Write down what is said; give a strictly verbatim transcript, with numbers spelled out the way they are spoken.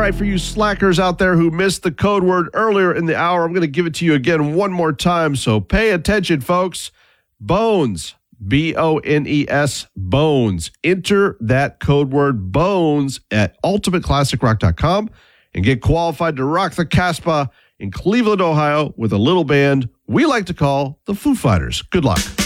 right, for you slackers out there who missed the code word earlier in the hour, I'm going to give it to you again one more time, so pay attention, folks. Bones, B O N E S, Bones. Enter that code word BONES at ultimate classic rock dot com and get qualified to rock the Casbah in Cleveland, Ohio with a little band we like to call the Foo Fighters. Good luck.